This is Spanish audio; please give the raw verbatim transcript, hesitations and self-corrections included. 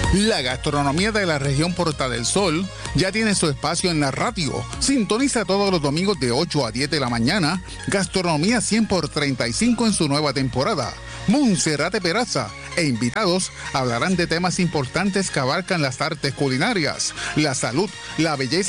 La gastronomía de la región Porta del Sol ya tiene su espacio en la radio. Sintoniza todos los domingos de ocho a diez de la mañana. Gastronomía cien por treinta y cinco en su nueva temporada. Monserrate Peraza e invitados hablarán de temas importantes que abarcan las artes culinarias, la salud, la belleza